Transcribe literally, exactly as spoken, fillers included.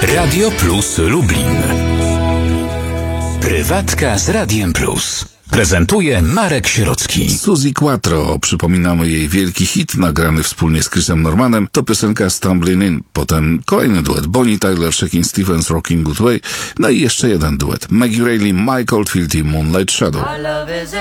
Radio Plus Lublin. Prywatka z Radiem Plus. Prezentuje Marek Sierocki. Suzy Quattro, przypominamy jej wielki hit nagrany wspólnie z Chrisem Normanem, to piosenka Stumbling In. Potem kolejny duet Bonnie Tyler, Shakin' Stevens, Rockin' Good Way, no i jeszcze jeden duet Maggie Reilly, Mike Oldfield i Moonlight Shadow.